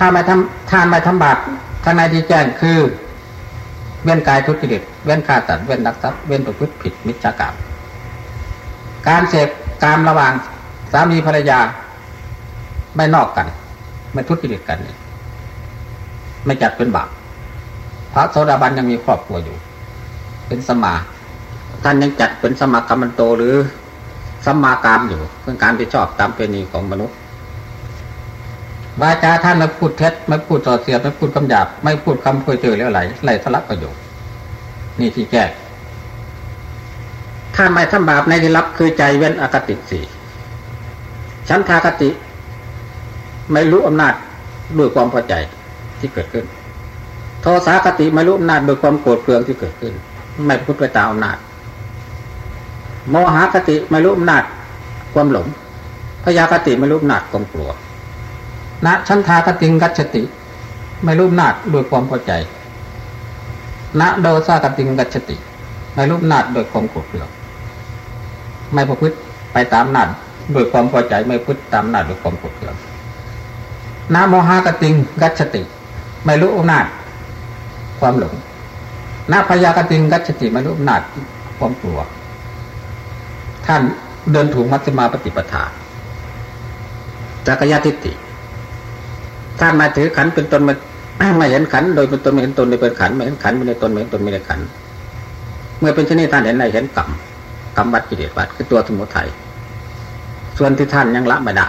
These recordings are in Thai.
ถ้าไม่ทำบาปข้างในที่แจ้งคือเว้นกายทุจริตเว้นฆ่าสัตว์เว้นลักทรัพย์เว้นประพฤติผิดมิจฉากรรมการเสพกามระหว่างสามีภรรยาไม่นอกกันไม่ทุจริตกันไม่จัดเป็นบาปพระโสดาบันยังมีครอบครัวอยู่เป็นสมาท่านยังจัดเป็นสมากรรมันโตหรือสัมมากามอยู่เพื่อการที่ชอบตามประเพณีของมนุษย์วาจาท่านไม่พูดเท็จไม่พูดส่อเสียดไม่พูดคำหยาบไม่พูดคำเพ้อเจ้อแล้วไหลทะลักประโยชน์นี่ที่แก้ท่านไม่ทำบาปในที่ลับคือใจเว้นอคติสี่ฉันทากติไม่รู้อำนาจด้วยความพอใจที่เกิดขึ้นโทสาคติไม่รู้อำนาจโดยความโกรธเคืองที่เกิดขึ้นไม่พูดไปตามอำนาจโมหคติไม่รู้อำนาจความหลงพยาคติไม่รู้อำนาจความกลัวนะฉันทากติงกัจฉติไม่รู้อำนาจโดยความพอใจนะโดสากติงกัจฉติไม่รู้อำนาจโดยความโกรธเคืองไม่ประพฤติไปตามอำนาจโดยความพอใจไม่ประพฤติตามอำนาจโดยความโกรธเคืองนะโมหคติงกัจฉติไม่รู้อำนาจความหลงนะพยากติงกัจฉติไม่รู้อำนาจความกลัวท่านเดินถูกมัชฌิมาปฏิปทาจักรยทิฏฐิท่านมาถือขันเป็นตนไม่เห็นขันโดยเป็นตนไม่เห็นตนโดยเป็นขันไม่เห็นขันไม่ในตนไม่เห็นตนไม่ในขันเมื่อเป็นเช่นนี้ท่านเห็นอะไรเห็นกรรมวัฏกิเลสวัฏคือตัวสมุทัยส่วนที่ท่านยังละไม่ได้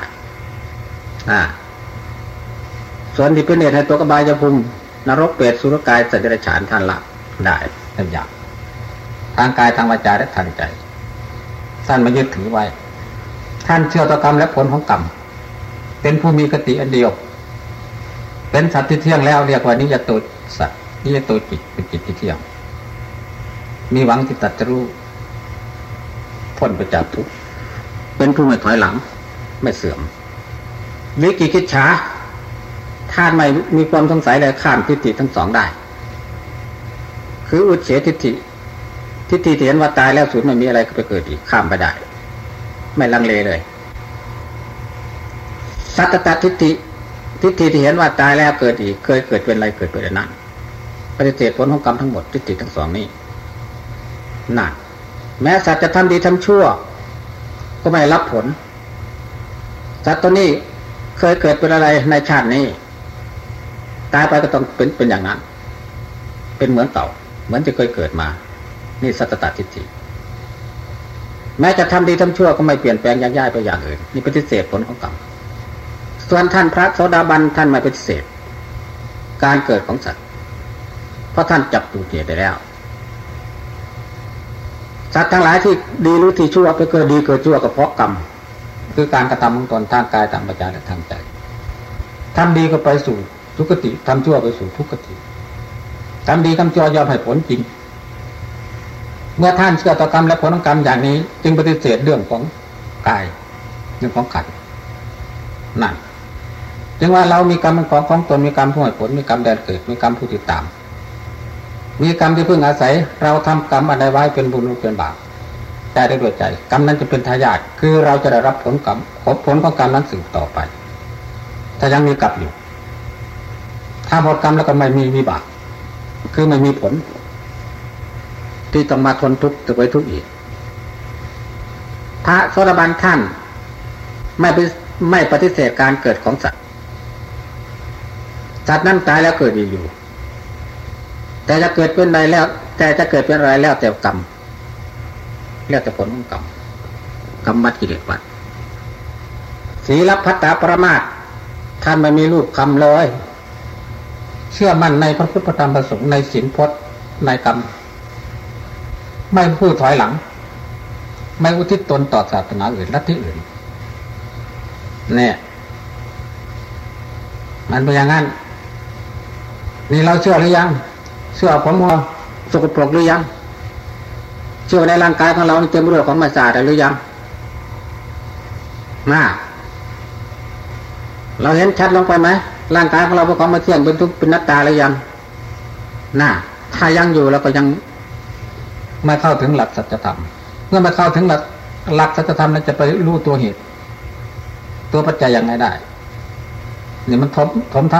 ส่วนที่เป็นเหตุให้ตัวกบายภูมินรกเปรตสุรกายสัตว์เดรัจฉานท่านละได้เป็นอย่างทางกายทางวาจาและทางใจท่านมายึดถือไว้ท่านเชื่อต่อกรรมและผลของกรรมเป็นผู้มีคติอันเดียวเป็นสัตว์ที่เที่ยงแล้วเรียกว่านิยตโตสัตว์นิยตโตจิตเป็นจิตที่เที่ยงมีหวังที่ตรัสรู้พ้นไปจากทุกข์เป็นผู้ไม่ถอยหลังไม่เสื่อมวิกิกิจฉาท่านไม่มีความสงสัยเลยข้ามทิฏฐิทั้งสองได้คืออุเฉทิฏฐิที่เห็นว่าตายแล้วสูญไม่มีอะไรก็ไปเกิดอีกข้ามไปได้ไม่ลังเลเลยสัตตตทิฏฐิที่เห็นว่าตายแล้วเกิดอีกเคยเกิดเป็นอะไรเกิดเป็นนั้นปฏิเสธผลของกรรมทั้งหมดทิฏฐิทั้งสองนี้นั่นแม้สัตว์จะทำดีทำชั่วก็ไม่รับผลสัตว์ตัวนี้เคยเกิดเป็นอะไรในชาตินี้ตายไปก็ต้องเป็นอย่างนั้นเป็นเหมือนเต่าเหมือนจะเคยเกิดมานี่สัตตตทิฏฐิแม้จะทำดีทำชั่วก็ไม่เปลี่ยนแปลงย้ายไปอย่างอื่นนี่ปฏิเสธผลของกรรมส่วนท่านพระโสดาบันท่านไม่ปฏิเสธการเกิดของสัตว์เพราะท่านจับตัวเหตุได้แล้วสัตว์ทั้งหลายที่ดีหรือที่ชั่วไปเกิดดีเกิดชั่วก็เพราะกรรมคือการกระทำของตนทางกายทางวาจาและทางใจทำดีก็ไปสู่ทุกขติทำชั่วไปสู่ทุกขติทำดีทำชั่วยอมให้ผลจริงเมื่อท่านเชื่อต่อกรรมและผลของกรรมอย่างนี้จึงปฏิเสธเรื่องของกายเรื่องของขันธ์นั่นจึงว่าเรามีกรรมเป็นของตนมีกรรมผู้ให้ผลมีกรรมแดนเกิดมีกรรมผู้ติดตามมีกรรมที่พึ่งอาศัยเราทำกรรมอะไรไว้เป็นบุญหรือเป็นบาปใจได้ด้วยใจกรรมนั้นจะเป็นทายาทคือเราจะได้รับผลกรรมผลของกรรมนั้นสืบต่อไปถ้ายังมีกรรมอยู่ถ้าหมดกรรมแล้วก็ไม่มีวิบากคือไม่มีผลที่ต้องมาทนทุกข์จะไปทุกข์อีกพระโสดาบันท่านไม่ปฏิเสธการเกิดของสัตว์นั้นตายแล้วเกิดอีกอยู่แต่จะเกิดเป็นอะไรแล้วแต่จะเกิดเป็นอะไรแล้วแต่กรรมแล้วแต่ผลของกรรมวัฏกิเลสวัฏศีลพัตตปรมาสสท่านไม่มีรูปคำเลยเชื่อมั่นในพระพุทธธรรมประสงค์ในศีลพจน์ในกรรมไม่พูดถอยหลังไม่อุทิศตนต่อศาสนาอื่นลัทธิอื่นเนี่ยมันเป็นอย่างนั้นนี่เราเชื่อหรือยังเชื่อผมว่าสกปรกหรือยังเชื่อในร่างกายของเราเต็มไปด้วยของไม่สะอาดหรือยังเราเห็นชัดลงไปไหมร่างกายของเราเป็นของไม่เที่ยงเป็นทุกข์เป็นอนัตตาหรือยังถ้ายังอยู่เราก็ยังไม่เข้าถึงหลักสัจธรรมเมื่อไม่เข้าถึงหลักสัจธรรมนั้นจะไปรู้ตัวเหตุตัวปัจจัยอย่างไรได้เนี่ยมันถมทับ